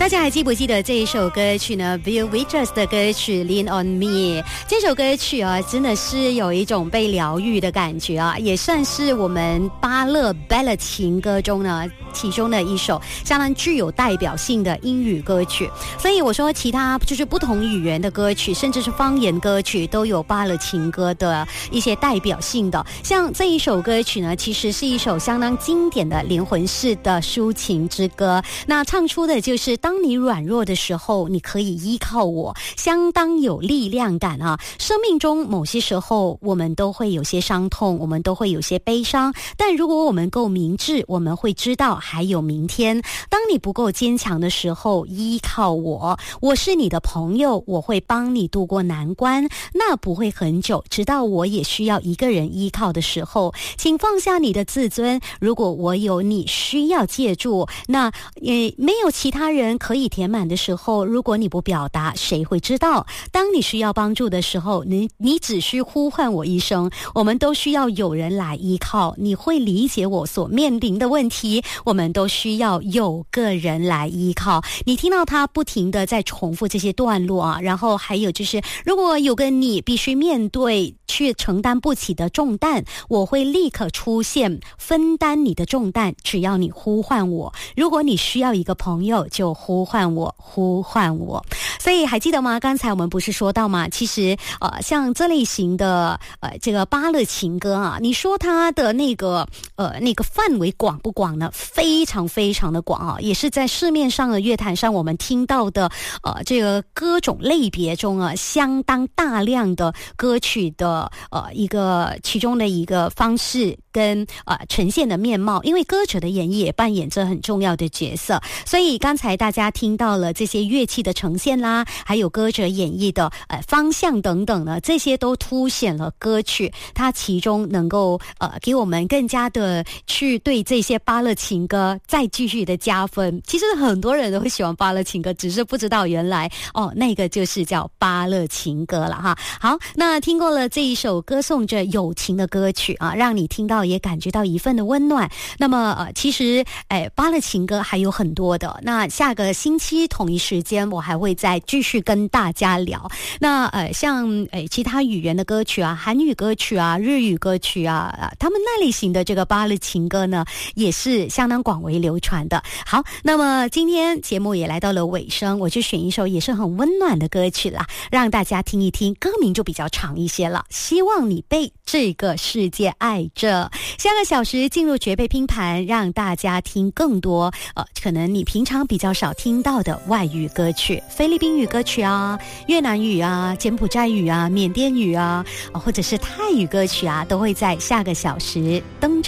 大家还记不记得这一首歌曲呢 Bill Withers 的歌曲 Lean on Me。 这首歌曲啊，真的是有一种被疗愈的感觉啊，也算是我们巴勒 Bella 情歌中呢其中的一首相当具有代表性的英语歌曲。所以我说其他就是不同语言的歌曲，甚至是方言歌曲都有巴勒情歌的一些代表性的。像这一首歌曲呢，其实是一首相当经典的灵魂式的抒情之歌。那唱出的就是当你软弱的时候，你可以依靠我，相当有力量感啊。生命中某些时候我们都会有些伤痛，我们都会有些悲伤，但如果我们够明智，我们会知道还有明天。当你不够坚强的时候，依靠我，我是你的朋友，我会帮你度过难关，那不会很久，直到我也需要一个人依靠的时候。请放下你的自尊，如果我有你需要借助，那也没有其他人可以填满的时候，如果你不表达，谁会知道？当你需要帮助的时候，你只需呼唤我一声。我们都需要有人来依靠，你会理解我所面临的问题，我们都需要有个人来依靠。你听到他不停的在重复这些段落啊，然后还有就是如果有个你必须面对却承担不起的重担，我会立刻出现分担你的重担，只要你呼唤我。如果你需要一个朋友，就呼唤我，呼唤我。所以还记得吗？刚才我们不是说到吗？其实像这类型的这个巴勒情歌啊，你说它的那个范围广不广呢？非常非常的广啊，也是在市面上的乐坛上我们听到的这个歌种类别中啊，相当大量的歌曲的其中的一个方式跟呈现的面貌。因为歌者的演绎也扮演着很重要的角色，所以刚才大家听到了这些乐器的呈现啦，还有歌者演绎的方向等等呢，这些都凸显了歌曲它其中能够给我们更加的去对这些巴勒情歌再继续的加分。其实很多人都会喜欢巴勒情歌，只是不知道原来那个就是叫巴勒情歌了哈。好，那听过了这一首歌颂着友情的歌曲啊，让你听到也感觉到一份的温暖。那么其实巴勒情歌还有很多的，那下个星期同一时间我还会再继续跟大家聊。那像其他语言的歌曲啊，韩语歌曲啊，日语歌曲啊，他们那类型的这个巴勒情歌呢，也是相当广为流传的。好，那么今天节目也来到了尾声，我就选一首也是很温暖的歌曲啦，让大家听一听，歌名就比较长一些了。希望你被这个世界爱着。下个小时进入绝配拼盘，让大家听更多可能你平常比较少听到的外语歌曲，菲律宾语歌曲啊，越南语啊，柬埔寨语啊，缅甸语啊，或者是泰语歌曲啊，都会在下个小时登场。